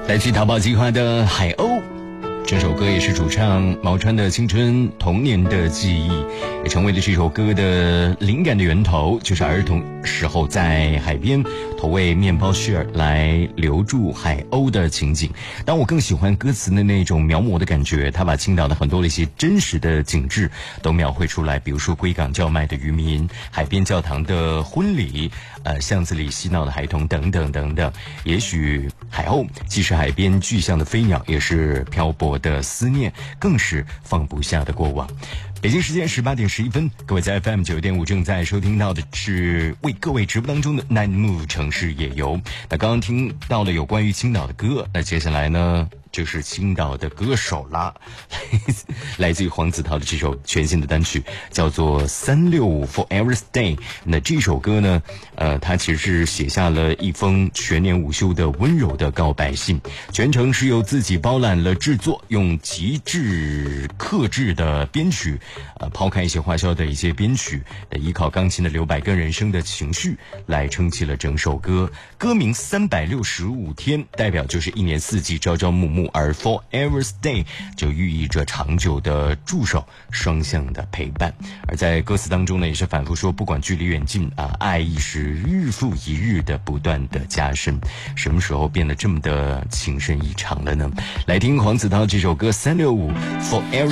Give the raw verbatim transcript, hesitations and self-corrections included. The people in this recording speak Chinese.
来自淘宝计划的海鸥，这首歌也是主唱毛川的青春童年的记忆，也成为了这首歌的灵感的源头，就是儿童时候在海边投喂面包屑儿来留住海鸥的情景。但我更喜欢歌词的那种描摹的感觉，他把青岛的很多的一些真实的景致都描绘出来，比如说归港叫卖的渔民，海边教堂的婚礼，呃，巷子里嬉闹的孩童等等等等。也许海鸥既是海边巨象的飞鸟，也是漂泊的思念，更是放不下的过往。北京时间十八点十一分，各位在 F M 九点五正在收听到的是为各位直播当中的 Night Move 城市野游。那刚刚听到了有关于青岛的歌，那接下来呢就是青岛的歌手啦，来自于黄子韬的这首全新的单曲叫做三六五 Forever Stay。 那这首歌呢呃，他其实是写下了一封全年无休的温柔的告白信，全程是由自己包揽了制作，用极致克制的编曲，呃，抛开一些花销的一些编曲，呃，依靠钢琴的留白跟人声的情绪来撑起了整首歌。歌名三百六十五天，代表就是一年四季朝朝暮暮，而 Forever Stay 就寓意着长久的驻守，双向的陪伴。而在歌词当中呢，也是反复说，不管距离远近啊，爱意是日复一日的不断的加深。什么时候变得这么的情深意长了呢？来听黄子韬这首歌三六五 Forever